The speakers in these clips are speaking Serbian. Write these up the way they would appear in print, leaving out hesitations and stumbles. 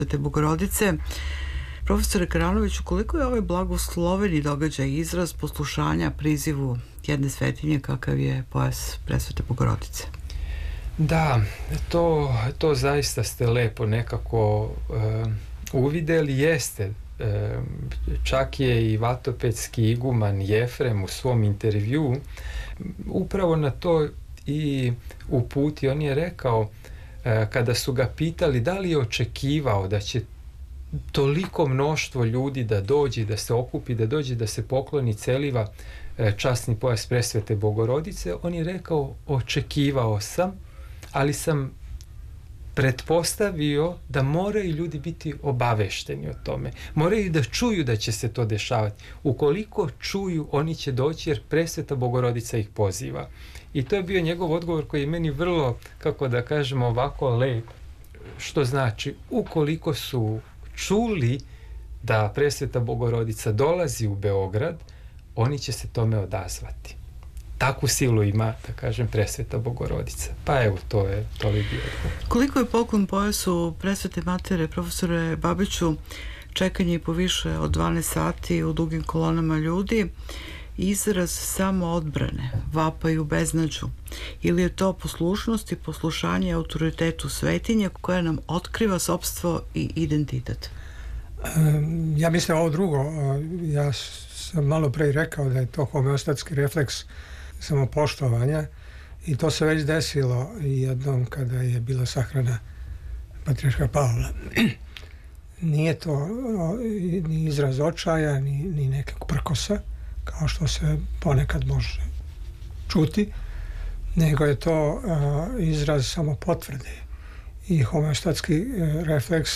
te Bogorodice. Profesore Karanoviću, koliko je ovaj blagosloveni događaj izraz poslušanja prizivu jedne svetinje kakav je pojas Presvete Bogorodice? Da, to zaista ste lepo nekako uvideli, jeste. Čak je i vatopedski iguman Jefrem u svom intervju upravo na to i uputi. On je rekao, kada su ga pitali da li je očekivao da će toliko mnoštvo ljudi da dođe, da se okupi, da dođe, da se pokloni, celiva časni pojas Presvete Bogorodice, on je rekao, očekivao sam, ali sam pretpostavio da moraju ljudi biti obavešteni o tome. Moraju da čuju da će se to dešavati. Ukoliko čuju, oni će doći jer Presveta Bogorodica ih poziva. I to je bio njegov odgovor koji je meni vrlo, kako da kažemo, ovako lep. Što znači, ukoliko su čuli da Presveta Bogorodica dolazi u Beograd, oni će se tome odazvati. Takvu silu ima, da kažem, Presveta Bogorodica. Pa evo, to je bio odgovor. Koliko je poklon pojasu Presvete Matere, profesore Babiću, čekanje i po više od 12 sati u dugim kolonama ljudi, izraz samo odbrane, vapaj u beznađu, ili je to poslušnost i poslušanje autoritetu svetinje koja nam otkriva sopstvo i identitet? Ja mislim ovo drugo. Ja sam malo pre rekao da je to homeostatski refleks samopoštovanja i to se već desilo jednom kada je bila sahrana patrijarha Pavla. Nije to ni izraz očaja, ni nekog prkosa, kao što se ponekad može čuti, nego je to izraz samopotvrde i homeostatski refleks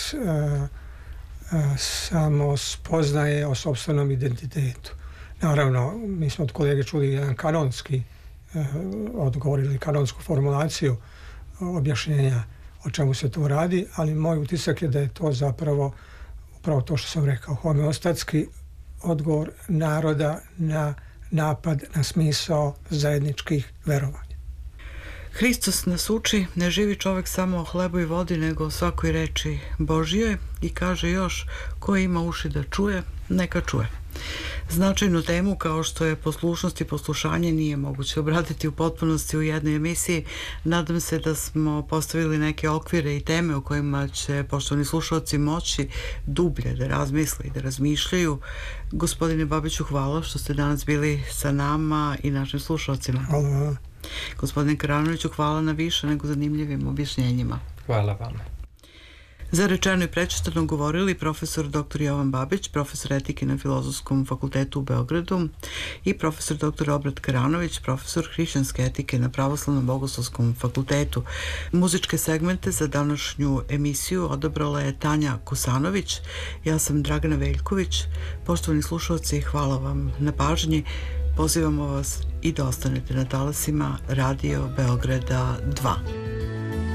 samo spoznaje o sopstvenom identitetu. Naravno, mi smo od kolege čuli jedan kanonski odgovor ili kanonsku formulaciju objašnjenja o čemu se to radi, ali moj utisak je da je to zapravo upravo to što sam rekao, homeostatski odgovor naroda na napad na smisao zajedničkih verovanja. Hristos nas uči, ne živi čovek samo o hlebu i vodi, nego o svakoj reči Božjoj, i kaže još, ko ima uši da čuje, neka čuje. Značajnu temu kao što je poslušnost i poslušanje nije moguće obraditi u potpunosti u jednoj emisiji. Nadam se da smo postavili neke okvire i teme o kojima će poštovani slušalci moći dublje da razmisle i da razmišljaju. Gospodine Babiću, hvala što ste danas bili sa nama i našim slušalcima. Hvala. Gospodine Karanoviću, hvala na više nego zanimljivim objašnjenjima. Hvala vama. Za rečeno i prečitano govorili profesor dr. Jovan Babić, profesor etike na Filozofskom fakultetu u Beogradu, i profesor dr. Obrat Karanović, profesor hrišćanske etike na Pravoslavnom bogoslovskom fakultetu. Muzičke segmente za današnju emisiju odabrala je Tanja Kosanović, ja sam Dragana Veljković. Poštovani slušalci, hvala vam na pažnji. Pozivamo vas i da ostanete na talasima Radio Beograda 2.